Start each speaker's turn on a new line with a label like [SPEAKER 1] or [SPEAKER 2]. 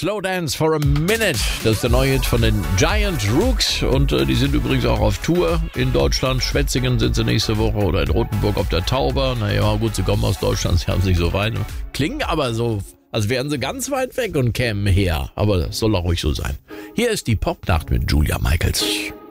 [SPEAKER 1] Slow Dance for a Minute. Das ist der neue Hit von den Giant Rooks und die sind übrigens auch auf Tour in Deutschland. Schwetzingen sind sie nächste Woche oder in Rothenburg auf der Tauber. Naja, gut, sie kommen aus Deutschland, sie haben sich so weit. Klingen aber so, als wären sie ganz weit weg und kämen her. Aber das soll auch ruhig so sein. Hier ist die Popnacht mit Julia Michaels.